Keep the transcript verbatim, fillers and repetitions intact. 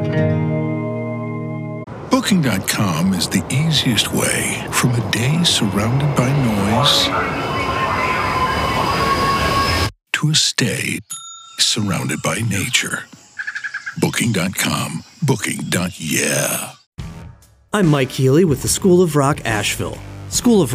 Booking dot com is the easiest way from a day surrounded by noise to a stay surrounded by nature. Booking dot com. Booking. Yeah. I'm Mike Healy with the School of Rock Asheville. School of